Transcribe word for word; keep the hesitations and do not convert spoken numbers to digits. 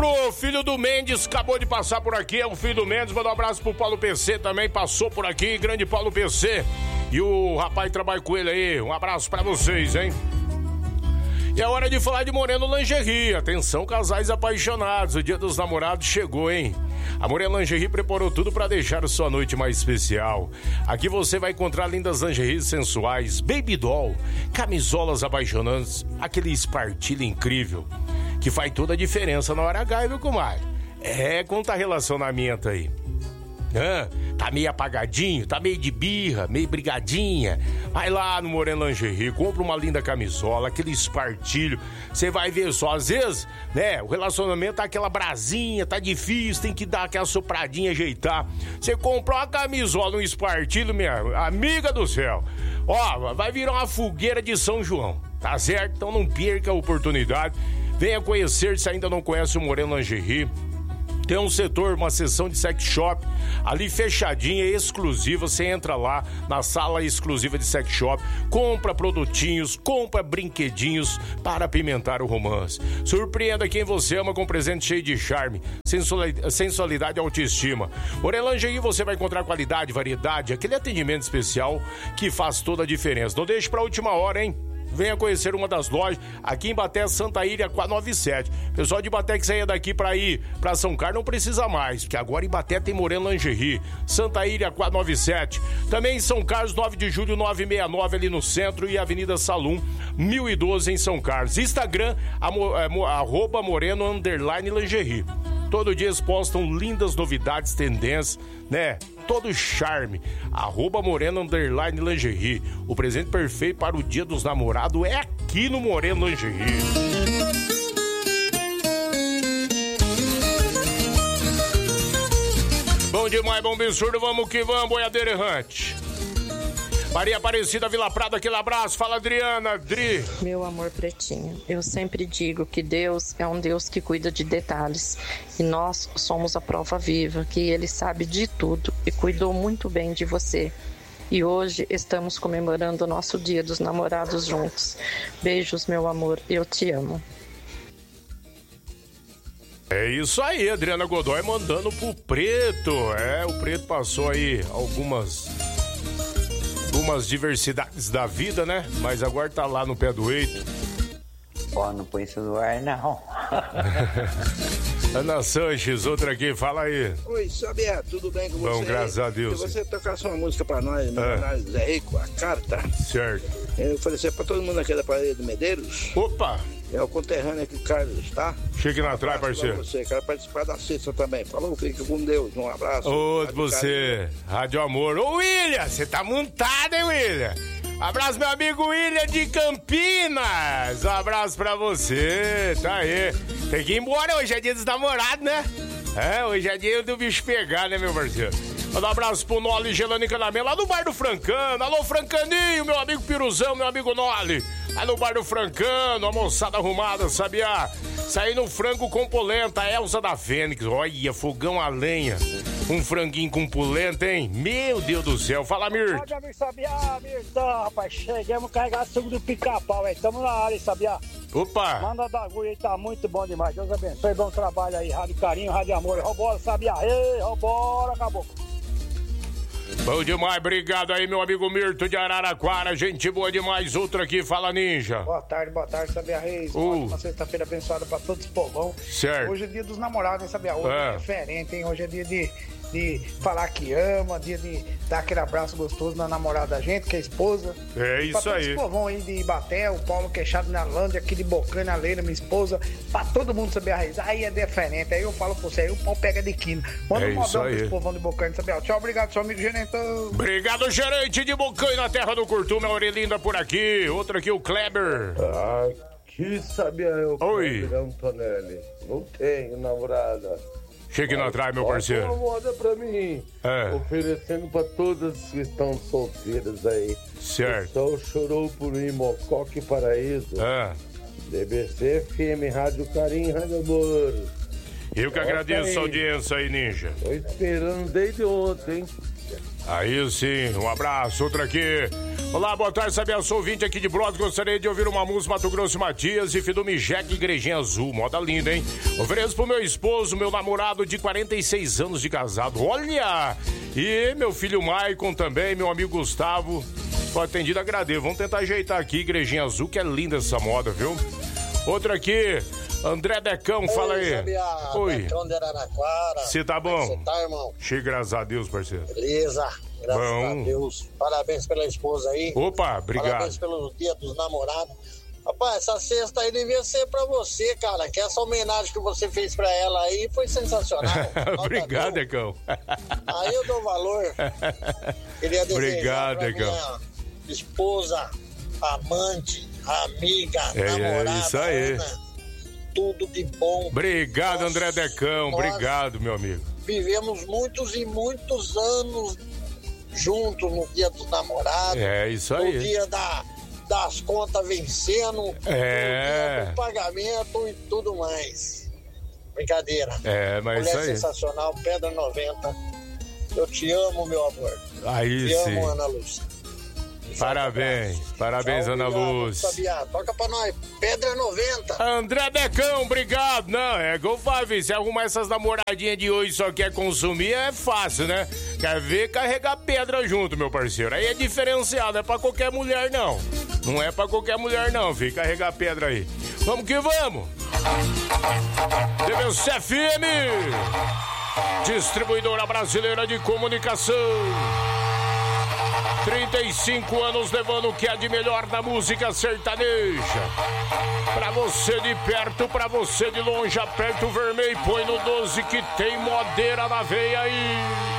pro filho do Mendes, acabou de passar por aqui, é o filho do Mendes, manda um abraço pro Paulo P C também, passou por aqui, grande Paulo P C. E o rapaz trabalha com ele aí, um abraço pra vocês, hein? E é hora de falar de Moreno Lingerie. Atenção, casais apaixonados, o dia dos namorados chegou, hein? A Moreno Lingerie preparou tudo para deixar a sua noite mais especial. Aqui você vai encontrar lindas lingeries sensuais, baby doll, camisolas apaixonantes, aquele espartilho incrível que faz toda a diferença na hora H, viu, comadre? É, conta relacionamento aí. Ah, tá meio apagadinho, tá meio de birra, meio brigadinha. Vai lá no Moreno Lingerie, compra uma linda camisola, aquele espartilho. Você vai ver só, às vezes, né, o relacionamento tá aquela brasinha, tá difícil, tem que dar aquela sopradinha, ajeitar. Você comprou uma camisola, um espartilho, minha amiga do céu. Ó, vai virar uma fogueira de São João, tá certo? Então não perca a oportunidade. Venha conhecer, se ainda não conhece o Moreno Lingerie. Tem um setor, uma seção de sex shop ali fechadinha, exclusiva. Você entra lá na sala exclusiva de sex shop, compra produtinhos, compra brinquedinhos para apimentar o romance. Surpreenda quem você ama com um presente cheio de charme, sensualidade e autoestima. Moreno Lingerie você vai encontrar qualidade, variedade, aquele atendimento especial que faz toda a diferença. Não deixe para a última hora, hein? Venha conhecer uma das lojas aqui em Baté, Santa Ilha quatrocentos e noventa e sete. Pessoal de Baté que saia daqui para ir para São Carlos não precisa mais, porque agora em Baté tem Moreno Lingerie. Santa Ilha quatrocentos e noventa e sete. Também em São Carlos, nove de julho, novecentos e sessenta e nove ali no centro, e Avenida Salum, mil e doze em São Carlos. Instagram, amo, é, arroba Moreno underline Lingerie. Todo dia eles postam lindas novidades, tendências, né? Todo charme. Arroba Moreno underline Lingerie. O presente perfeito para o dia dos namorados é aqui no Moreno Lingerie. Bom demais, bom absurdo, vamos que vamos, boiadeiro errante. Maria Aparecida, Vila Prada, aquele abraço. Fala, Adriana, Adri. Meu amor pretinho, eu sempre digo que Deus é um Deus que cuida de detalhes. E nós somos a prova viva, que Ele sabe de tudo e cuidou muito bem de você. E hoje estamos comemorando o nosso Dia dos Namorados juntos. Beijos, meu amor, eu te amo. É isso aí, Adriana Godoy mandando pro Preto. É, o Preto passou aí algumas... algumas diversidades da vida, né? Mas agora tá lá no pé do eito. Ó, oh, não põe isso no ar, não. Ana Sanches, outra aqui, fala aí. Oi, Sabia, tudo bem com você? Bom, graças a Deus. Se você tocasse uma música pra nós, é. Zé Rico, a carta. Certo. Eu oferecer pra todo mundo aqui da Parede do Medeiros. Opa! É o conterrâneo aqui, Carlos, tá? Chegue na trás, parceiro. Você, quero participar da sexta também. Falou, fica com Deus, um abraço. Outro você, Rádio Amor. Ô, William, você tá montado, hein, William? Abraço, meu amigo William de Campinas. Um abraço pra você, tá aí. Tem que ir embora, hoje é dia dos namorados, né? É, hoje é dia do bicho pegar, né, meu parceiro? Manda um abraço pro Noli Gelano e Canamela, lá no Bar do Francano. Alô, Francaninho, meu amigo Piruzão, meu amigo Noli. Lá no Bar do Francano, a moçada arrumada, sabia? Saí no frango com polenta, Elza da Fênix. Olha, fogão a lenha. Um franguinho com polenta, hein? Meu Deus do céu. Fala, Mirta. Pode, amigo Sabiá, Mirta, rapaz. Chegamos carregados suco do pica-pau, hein? Tamo na área, Sabiá. Opa. Manda da agulha aí, tá muito bom demais. Deus abençoe, bom trabalho aí. Rádio Carinho, Rádio Amor. Vambora, Sabiá. Ei, vambora, acabou. Bom demais, obrigado aí, meu amigo Mirto de Araraquara, gente boa demais, outra aqui, fala Ninja. Boa tarde, boa tarde, Sabia Reis, uh. uma sexta-feira abençoada pra todos os povão. Certo. Hoje é dia dos namorados, hein, Sabia? Hoje é, é diferente, hein, hoje é dia de, de falar que ama, dia de dar aquele abraço gostoso na namorada da gente, que é a esposa. É isso pra aí. Pra todos os povão aí de Ibaté, o Paulo Queixado na Lândia, aqui de Bocana, a Leila, minha esposa, pra todo mundo, Sabia Reis, aí é diferente, aí eu falo pra você, aí o pau pega de quina. Manda é um modão pros povão de Bocana, Sabia? Tchau, obrigado, seu amigo Genentão. Obrigado, gerente de Bocanha, na terra do Curtume, a Aurelinda por aqui. Outra aqui, o Kleber. Aqui, sabia eu, Oi. Antonelli. Não tenho namorada. Chegue na trás, meu parceiro. Uma moda pra mim. É. Oferecendo pra todas que estão solteiras aí. Certo. O sol chorou por mim, Mocoque Paraíso. É. D B C F M, Rádio Carinho, Rádio Amor. Eu que agradeço a audiência aí, Ninja. Tô esperando desde ontem. Aí sim, um abraço, outra aqui. Olá, boa tarde, Sabia, sou ouvinte aqui de Brotas. Gostaria de ouvir uma música Mato Grosso e Matias e Fidume Jack, Igrejinha Azul. Moda linda, hein? Ofereço pro meu esposo, meu namorado de quarenta e seis anos de casado. Olha! E meu filho Maicon também, meu amigo Gustavo. Foi atendido, agradeço. Vamos tentar ajeitar aqui, Igrejinha Azul, que é linda essa moda, viu? Outro aqui, André Decão, fala aí. Sabia, Oi. Decão de Araraquara. Você tá bom? Você tá, irmão? Cheio, graças a Deus, parceiro. Beleza. Graças Bom. a Deus. Parabéns pela esposa aí. Opa, obrigado. Parabéns pelo dia dos namorados. Rapaz, essa cesta aí devia ser pra você, cara. Que essa homenagem que você fez pra ela aí foi sensacional. Obrigado, Decão. Aí eu dou valor. Queria desejar Obrigado, pra Decão. minha esposa, amante, amiga, É, namorada, é isso aí. Ana, tudo de bom. Obrigado, Nós- André Decão. nós Obrigado, meu amigo. Vivemos muitos e muitos anos juntos no dia dos namorados. É isso No aí. dia da, das contas vencendo. É. No dia do pagamento e tudo mais. Brincadeira. É, mas Mulher isso aí. sensacional, Pedra noventa. Eu te amo, meu amor. Aí te sim. amo, Ana Lúcia. Parabéns, parabéns, Tchau, Ana obrigado, Lúcia. Sabiá. Toca pra nós. Pedra noventa. André Decão, obrigado. Não, é que eu falo, filho, se arrumar essas namoradinhas de hoje e só quer consumir, é fácil, né? Quer ver carregar pedra junto, meu parceiro. Aí é diferenciado, é pra qualquer mulher, não. Não é pra qualquer mulher, não, filho, carregar pedra aí. Vamos que vamos. T V C F M, distribuidora brasileira de comunicação. trinta e cinco anos levando o que há de melhor na música sertaneja. Pra você de perto, pra você de longe, aperta o vermelho e põe no doze que tem modeira na veia aí.